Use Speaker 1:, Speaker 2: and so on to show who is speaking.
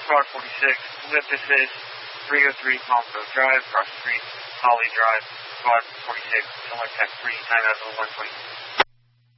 Speaker 1: Squad 46, Lift Assist, 303 Palm Grove Drive, cross street, Holly Drive, Squad 46, Someone Tech 3, timeout 120.